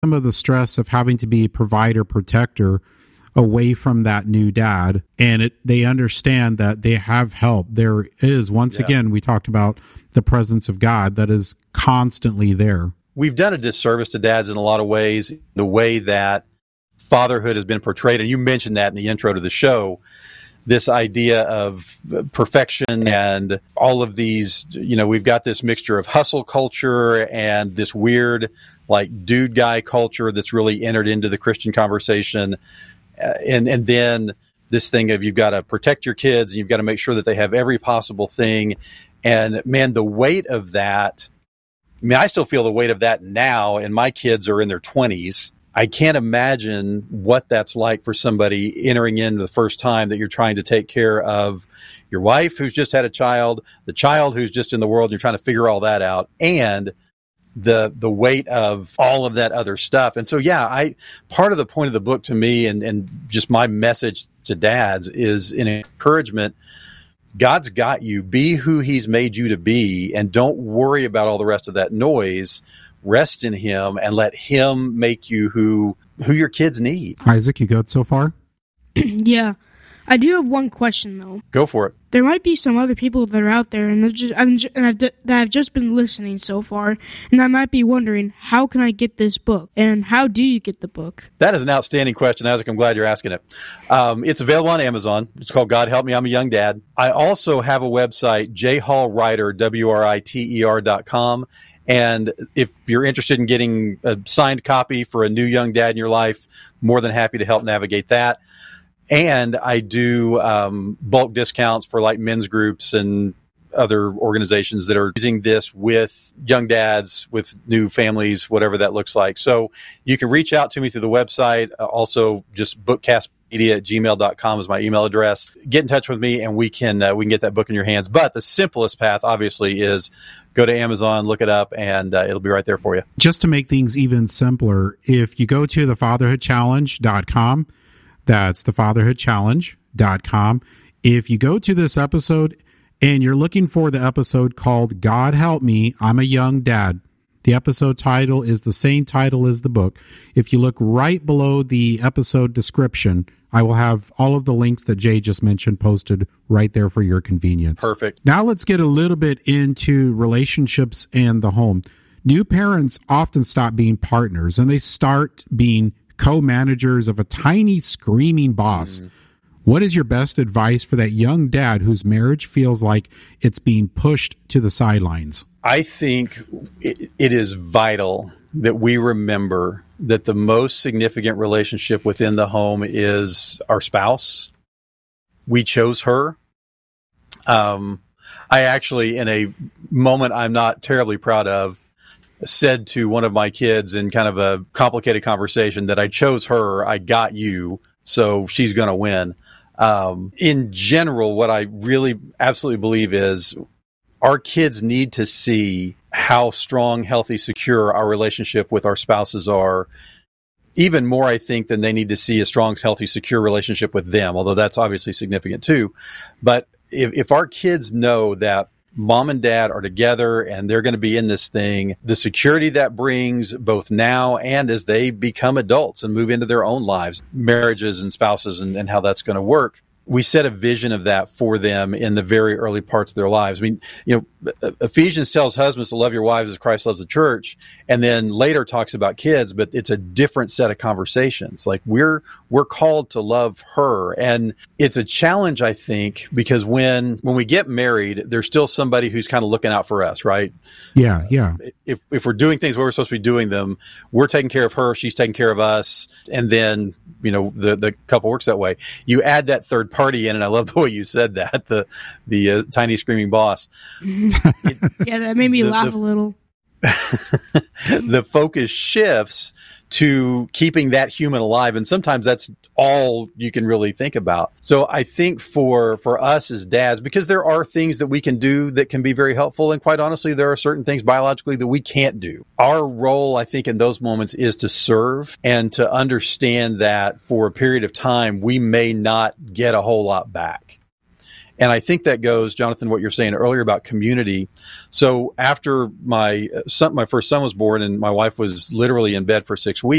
some of the stress of having to be provider, protector away from that new dad, and they understand that they have help. There is, once again, we talked about the presence of God that is constantly there. We've done a disservice to dads in a lot of ways, the way that fatherhood has been portrayed, and you mentioned that in the intro to the show, this idea of perfection and all of these, we've got this mixture of hustle culture and this weird, like, dude guy culture that's really entered into the Christian conversation. And then this thing of you've got to protect your kids and you've got to make sure that they have every possible thing. And man, the weight of that, I still feel the weight of that now, and my kids are in their 20s. I can't imagine what that's like for somebody entering in the first time that you're trying to take care of your wife who's just had a child, the child who's just in the world, and you're trying to figure all that out, and the weight of all of that other stuff. And so, part of the point of the book to me and just my message to dads is an encouragement. God's got you. Be who he's made you to be, and don't worry about all the rest of that noise. Rest in him and let him make you who your kids need. Isaac, you good so far? Yeah. I do have one question, though. Go for it. There might be some other people that are out there that have just been listening so far, and I might be wondering, how can I get this book? And how do you get the book? That is an outstanding question, Isaac. I'm glad you're asking it. It's available on Amazon. It's called God Help Me, I'm a Young Dad. I also have a website, jhallwriter, WRITER.com. And if you're interested in getting a signed copy for a new young dad in your life, more than happy to help navigate that. And I do bulk discounts for like men's groups and other organizations that are using this with young dads, with new families, whatever that looks like. So you can reach out to me through the website. Also, just bookcastmedia@gmail.com is my email address. Get in touch with me, and we can get that book in your hands. But the simplest path, obviously, is go to Amazon, look it up, and it'll be right there for you. Just to make things even simpler, if you go to thefatherhoodchallenge.com, that's thefatherhoodchallenge.com. If you go to this episode and you're looking for the episode called God Help Me, I'm a Young Dad, the episode title is the same title as the book. If you look right below the episode description, I will have all of the links that Jay just mentioned posted right there for your convenience. Perfect. Now let's get a little bit into relationships and the home. New parents often stop being partners and they start being co-managers of a tiny screaming boss. What is your best advice for that young dad whose marriage feels like it's being pushed to the sidelines? I think it is vital that we remember that the most significant relationship within the home is our spouse. We chose her. I actually, in a moment I'm not terribly proud of, said to one of my kids in kind of a complicated conversation that I chose her, I got you, so she's going to win. In general, what I really absolutely believe is our kids need to see how strong, healthy, secure our relationship with our spouses are. Even more, I think, than they need to see a strong, healthy, secure relationship with them, although that's obviously significant too. But if our kids know that mom and dad are together and they're going to be in this thing, the security that brings both now and as they become adults and move into their own lives, marriages and spouses and how that's going to work. We set a vision of that for them in the very early parts of their lives. I mean, Ephesians tells husbands to love your wives as Christ loves the church, and then later talks about kids, but it's a different set of conversations. Like we're called to love her. And it's a challenge, I think, because when we get married, there's still somebody who's kind of looking out for us, right? Yeah, yeah. If we're doing things where we're supposed to be doing them, we're taking care of her, she's taking care of us, and then the couple works that way. You add that third party in, and I love the way you said that, the tiny screaming boss. Yeah, that made me laugh a little. The focus shifts to keeping that human alive, and sometimes that's all you can really think about. So I think for us as dads, because there are things that we can do that can be very helpful, and quite honestly, there are certain things biologically that we can't do. Our role, I think, in those moments is to serve and to understand that for a period of time, we may not get a whole lot back. And I think that goes, Jonathan, what you're saying earlier about community. So after my first son was born and my wife was literally in bed for 6 weeks,